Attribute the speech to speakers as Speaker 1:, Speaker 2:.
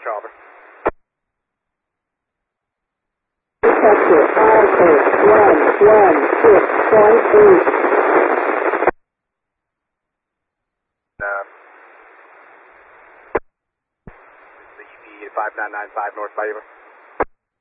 Speaker 1: chopper.
Speaker 2: Detector Alpha 116.8.
Speaker 1: The EP 5995 North Favor.